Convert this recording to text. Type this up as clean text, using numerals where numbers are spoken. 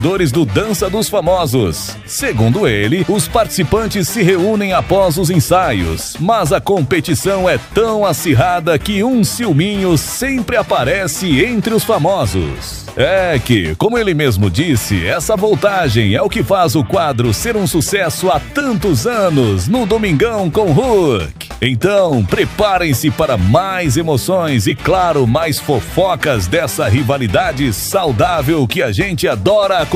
Dores do Dança dos Famosos. Segundo ele, os participantes se reúnem após os ensaios, mas a competição é tão acirrada que um ciúminho sempre aparece entre os famosos. É que, como ele mesmo disse, essa voltagem é o que faz o quadro ser um sucesso há tantos anos no Domingão com Hulk. Então, preparem-se para mais emoções e, claro, mais fofocas dessa rivalidade saudável que a gente adora